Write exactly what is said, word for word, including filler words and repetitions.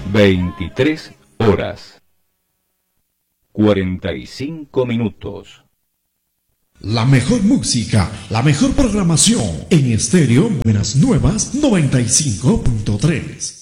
veintitrés horas, cuarenta y cinco minutos. La mejor música, la mejor programación en estéreo Buenas Nuevas noventa y cinco punto tres.